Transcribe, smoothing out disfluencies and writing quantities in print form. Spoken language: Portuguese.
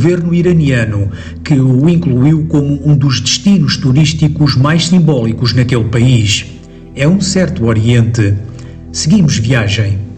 governo iraniano, que o incluiu como um dos destinos turísticos mais simbólicos naquele país. É um certo Oriente. Seguimos viagem.